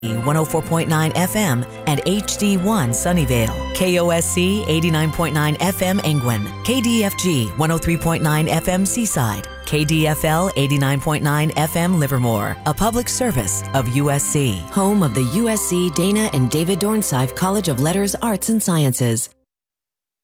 104.9 FM and HD1 Sunnyvale, KOSC 89.9 FM Engwin, KDFG 103.9 FM Seaside, KDFL 89.9 FM Livermore, a public service of USC, home of the USC Dana and David Dornsife College of Letters, Arts and Sciences.